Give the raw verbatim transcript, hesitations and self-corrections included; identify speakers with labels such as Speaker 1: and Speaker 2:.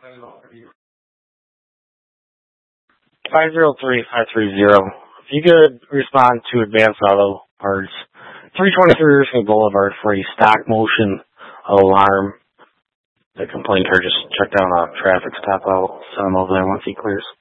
Speaker 1: Five zero three five three zero. If you could respond to Advanced Auto Parts, three twenty-three Roofing Boulevard for a stock motion alarm. The complainant just checked down a traffic stop. I'll send them over there once he clears.